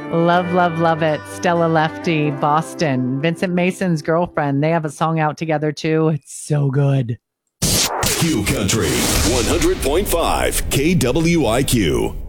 Love, love, love it. Stella Lefty, Boston. Vincent Mason's girlfriend. They have a song out together too. It's so good. Q Country 100.5 KWIQ.